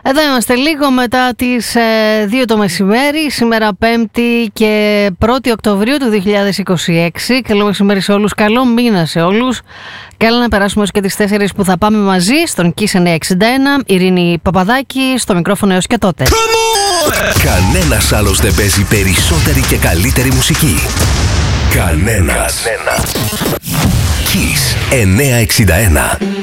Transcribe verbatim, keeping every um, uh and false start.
Εδώ είμαστε λίγο μετά τις ε, δύο το μεσημέρι, σήμερα Πέμπτη και πρώτη Οκτωβρίου του δύο χιλιάδες είκοσι έξι. Καλό μεσημέρι σε όλους, καλό μήνα σε όλους. Καλά να περάσουμε ως και τις τέσσερις που θα πάμε μαζί στον Kiss εννιακόσια εξήντα ένα. Ειρήνη Παπαδάκη στο μικρόφωνο έως και τότε. Κανένας άλλος δεν παίζει περισσότερη και καλύτερη μουσική. Κανένας. Κανένας. Kiss εννιακόσια εξήντα ένα.